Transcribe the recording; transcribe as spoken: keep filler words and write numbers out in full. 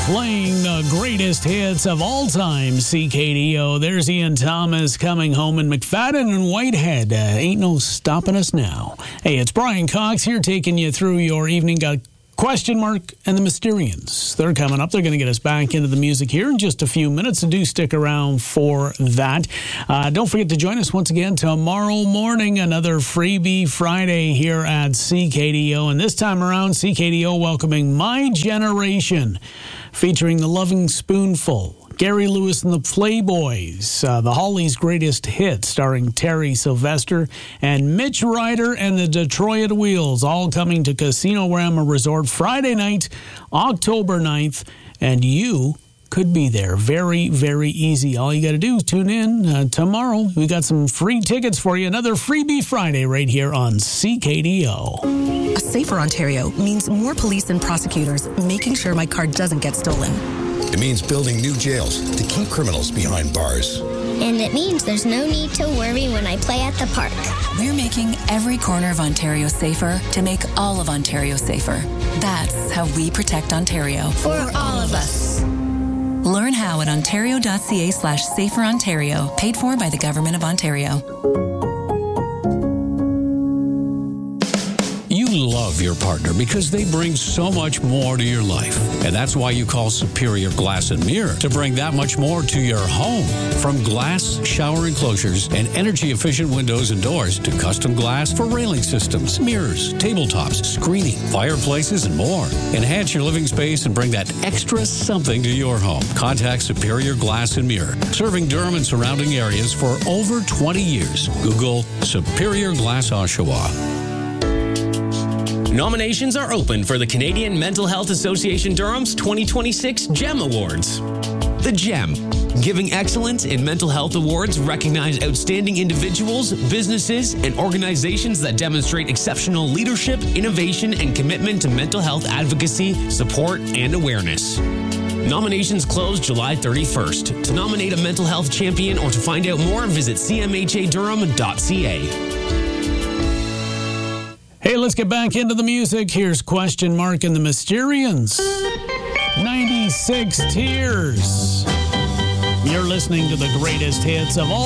Playing the greatest hits of all time, C K D O. There's Ian Thomas coming home in McFadden and Whitehead. Uh, ain't no stopping us now. Hey, it's Brian Cox here taking you through your evening. Got Question Mark and the Mysterians. They're coming up. They're going to get us back into the music here in just a few minutes, so do stick around for that. Uh, don't forget to join us once again tomorrow morning, another Freebie Friday here at C K D O. And this time around, C K D O welcoming My Generation, featuring the Loving Spoonful, Gary Lewis and the Playboys, uh, the Hollies' Greatest Hit, starring Terry Sylvester, and Mitch Ryder and the Detroit Wheels, all coming to Casino Rama Resort Friday night, October ninth, and you could be there. Very, very easy. All you got to do is tune in uh, tomorrow. We got some free tickets for you. Another Freebie Friday right here on C K D O. A safer Ontario means more police and prosecutors making sure my car doesn't get stolen. It means building new jails to keep criminals behind bars. And it means there's no need to worry when I play at the park. We're making every corner of Ontario safer to make all of Ontario safer. That's how we protect Ontario. For all of us. Learn how at ontario.ca slash safer Ontario, paid for by the Government of Ontario. Love your partner because they bring so much more to your life. And that's why you call Superior Glass and Mirror, to bring that much more to your home. From glass shower enclosures and energy-efficient windows and doors to custom glass for railing systems, mirrors, tabletops, screening, fireplaces, and more. Enhance your living space and bring that extra something to your home. Contact Superior Glass and Mirror, serving Durham and surrounding areas for over twenty years. Google Superior Glass Oshawa. Nominations are open for the Canadian Mental Health Association Durham's twenty twenty-six GEM Awards. The GEM, Giving Excellence in Mental Health Awards, recognize outstanding individuals, businesses, and organizations that demonstrate exceptional leadership, innovation, and commitment to mental health advocacy, support, and awareness. Nominations close July thirty-first. To nominate a mental health champion or to find out more, visit c m h a durham dot c a. Hey, let's get back into the music. Here's Question Mark and the Mysterians. ninety-six Tears. You're listening to the greatest hits of all